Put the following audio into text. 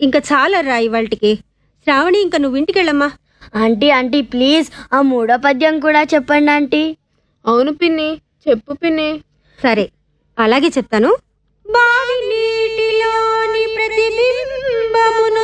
ఇంకా చాలా రా ఇవాళకి. శ్రావణి, ఇంకా నువ్వు ఇంటికెళ్ళమ్మా. ఆంటీ ఆంటీ ప్లీజ్ ఆ మూడో పద్యం కూడా చెప్పండి ఆంటీ. అవును పిన్ని, చెప్పు పిన్ని. సరే, అలాగే చెప్తాను. బావి నీటిలోని ప్రతిబింబమును